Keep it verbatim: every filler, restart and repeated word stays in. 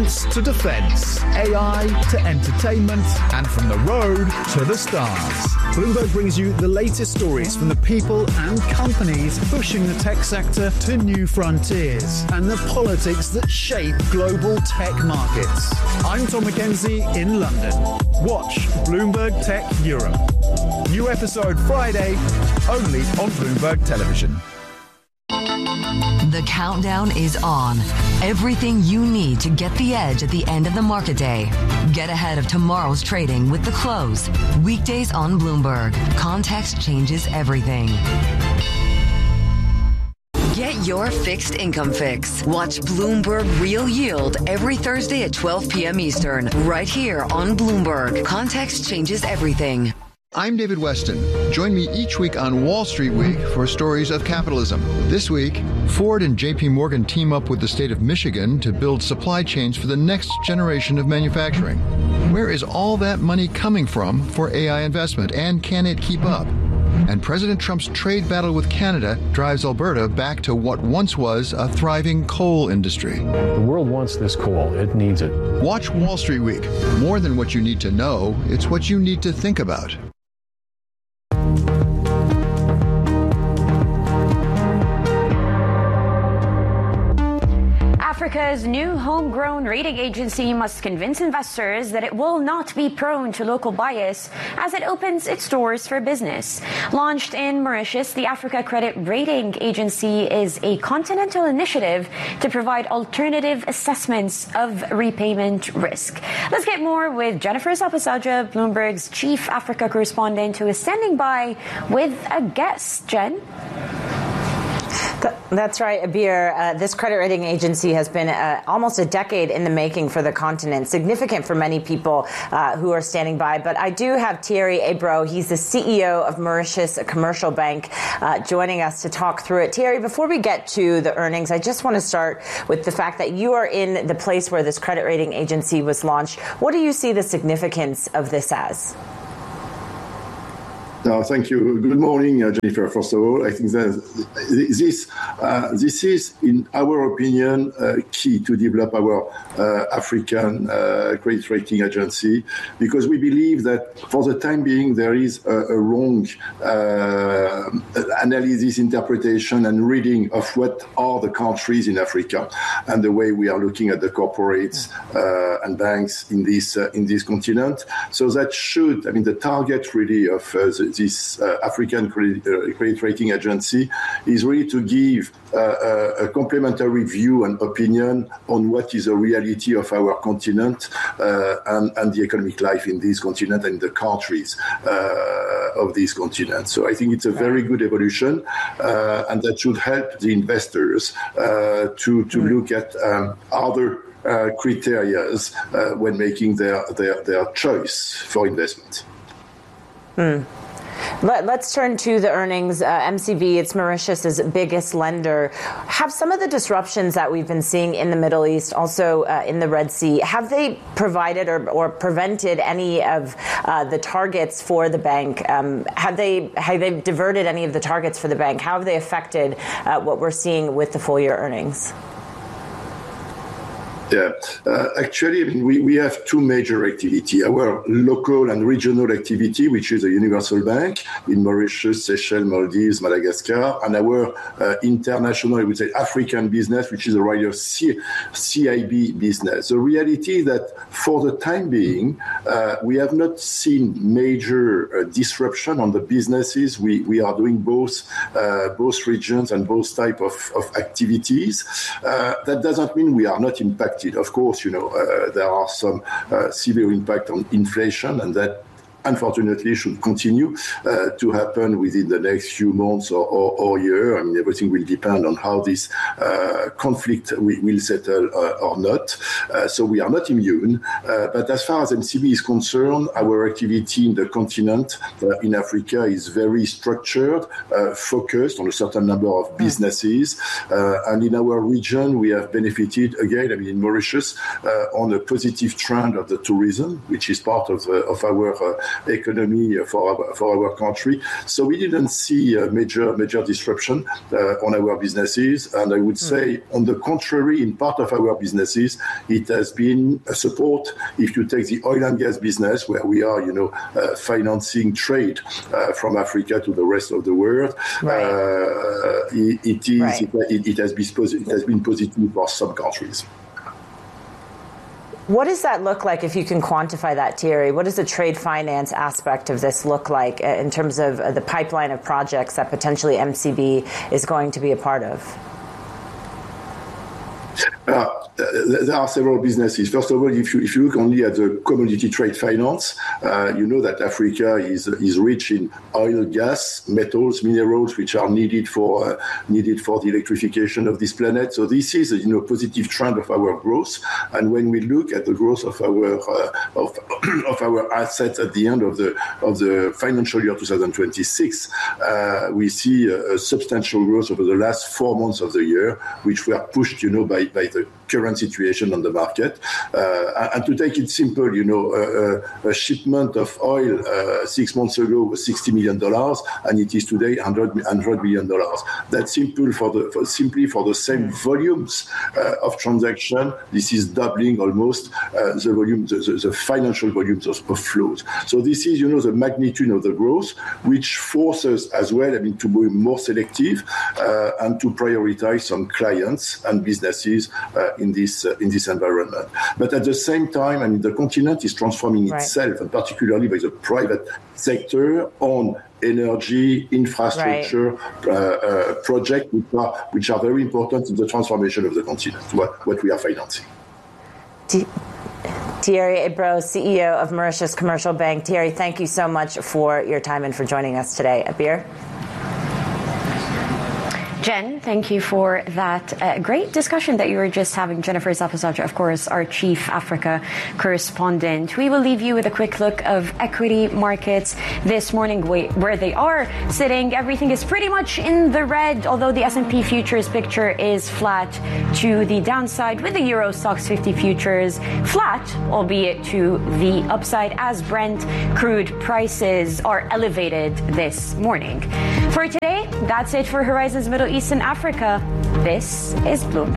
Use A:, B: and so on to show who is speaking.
A: science to defense, A I to entertainment, and from the road to the stars. Bloomberg brings you the latest stories from the people and companies pushing the tech sector to new frontiers and the politics that shape global tech markets. I'm Tom McKenzie in London. Watch Bloomberg Tech Europe. New episode Friday, only on Bloomberg Television.
B: The countdown is on. Everything you need to get the edge at the end of the market day. Get ahead of tomorrow's trading with The Close. Weekdays on Bloomberg. Context changes everything. Get your fixed income fix. Watch Bloomberg Real Yield every Thursday at twelve p.m. Eastern, right here on Bloomberg. Context changes everything.
C: I'm David Weston. Join me each week on Wall Street Week for stories of capitalism. This week, Ford and J P Morgan team up with the state of Michigan to build supply chains for the next generation of manufacturing. Where is all that money coming from for A I investment, and can it keep up? And President Trump's trade battle with Canada drives Alberta back to what once was a thriving coal industry.
D: The world wants this coal. It needs it.
C: Watch Wall Street Week. More than what you need to know, it's what you need to think about.
E: Africa's new homegrown rating agency must convince investors that it will not be prone to local bias as it opens its doors for business. Launched in Mauritius, the Africa Credit Rating Agency is a continental initiative to provide alternative assessments of repayment risk. Let's get more with Jennifer Sapasaja, Bloomberg's chief Africa correspondent, who is standing by with a guest. Jen?
F: That's right, Abir. Uh, this credit rating agency has been uh, almost a decade in the making for the continent, significant for many people uh, who are standing by. But I do have Thierry Ebro. He's the C E O of Mauritius Commercial Bank, uh, joining us to talk through it. Thierry, before we get to the earnings, I just want to start with the fact that you are in the place where this credit rating agency was launched. What do you see the significance of this as?
G: No, thank you. Good morning, uh, Jennifer. First of all, I think that this uh, this is, in our opinion, uh, key to develop our uh, African uh, credit rating agency, because we believe that for the time being there is a, a wrong uh, analysis, interpretation, and reading of what are the countries in Africa and the way we are looking at the corporates uh, and banks in this uh, in this continent. So that should, I mean, the target really of uh, the this uh, African credit, uh, credit rating agency is really to give uh, a, a complementary view and opinion on what is the reality of our continent uh, and, and the economic life in this continent and the countries uh, of this continent. So I think it's a very good evolution, uh, and that should help the investors uh, to, to look at um, other uh, criteria uh, when making their, their, their choice for investment.
F: Hmm. Let, let's turn to the earnings. Uh, M C B, it's Mauritius's biggest lender. Have some of the disruptions that we've been seeing in the Middle East, also uh, in the Red Sea, have they provided or, or prevented any of uh, the targets for the bank? Um, have they have they diverted any of the targets for the bank? How have they affected uh, what we're seeing with the full year earnings?
G: Yeah, uh, actually, I mean, we, we have two major activity. Our local and regional activity, which is a universal bank in Mauritius, Seychelles, Maldives, Madagascar, and our uh, international, I would say, African business, which is a rather C- CIB business. The reality is that for the time being, uh, we have not seen major uh, disruption on the businesses. We we are doing both uh, both regions and both type of, of activities. Uh, that doesn't mean we are not impacted. Of course, you know, uh, there are some uh, severe impact on inflation, and that unfortunately should continue uh, to happen within the next few months or, or, or year. I mean, everything will depend on how this uh, conflict will, will settle uh, or not. Uh, so we are not immune. Uh, but as far as M C B is concerned, our activity in the continent, uh, in Africa, is very structured, uh, focused on a certain number of businesses. Uh, and in our region, we have benefited, again, I mean, in Mauritius, uh, on a positive trend of the tourism, which is part of, uh, of our uh, economy for our, for our country. So we didn't see a major major disruption uh, on our businesses. And I would say, mm. on the contrary, in part of our businesses, it has been a support. If you take the oil and gas business, where we are, you know, uh, financing trade uh, from Africa to the rest of the world, right. uh, it, it is right. it, it has been it has been positive for some countries.
F: What does that look like, if you can quantify that, Thierry? What does the trade finance aspect of this look like in terms of the pipeline of projects that potentially M C B is going to be a part of?
G: Uh, there are several businesses. First of all, if you if you look only at the commodity trade finance, uh, you know that Africa is is rich in oil, gas, metals, minerals, which are needed for uh, needed for the electrification of this planet. So this is a you know positive trend of our growth. And when we look at the growth of our uh, of of our assets at the end of the of the financial year twenty twenty-six, uh, we see a, a substantial growth over the last four months of the year, which were pushed, you know, by by the current situation on the market. Uh, and to take it simple, you know, uh, a shipment of oil uh, six months ago was sixty million dollars, and it is today one hundred million dollars. That's simple for the for, simply for the same volumes uh, of transaction. This is doubling almost uh, the volume, the, the, the financial volumes of, of flows. So this is, you know, the magnitude of the growth, which forces as well, I mean, to be more selective uh, and to prioritize some clients and businesses uh, in this uh, in this environment. But at the same time, I mean, the continent is transforming right. itself, and particularly by the private sector, on energy, infrastructure right. uh, uh, projects, which are which are very important in the transformation of the continent. What what we are financing.
F: D- Thierry Ebro, C E O of Mauritius Commercial Bank. Thierry, thank you so much for your time and for joining us today. Abir?
E: Jen, thank you for that uh, great discussion that you were just having. Jennifer Zapasaja, of course, our chief Africa correspondent. We will leave you with a quick look of equity markets this morning, where they are sitting. Everything is pretty much in the red, although the S and P futures picture is flat to the downside, with the Euro Stoxx fifty futures flat, albeit to the upside, as Brent crude prices are elevated this morning. For today, that's it for Horizons Middle East and Africa. This is Bloomberg.